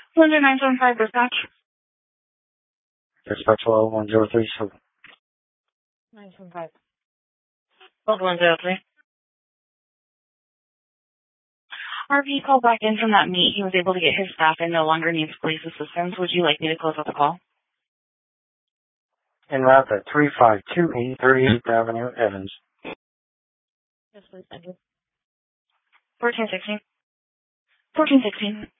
Cylinder 975 dispatch. Dispatch 1037. 975. 10103. RV called back in from that meet. He was able to get his staff and no longer needs police assistance. Would you like me to close out the call? En route at 3528 38th Avenue, Evans. Yes, please. Thank you. 1416. 1416.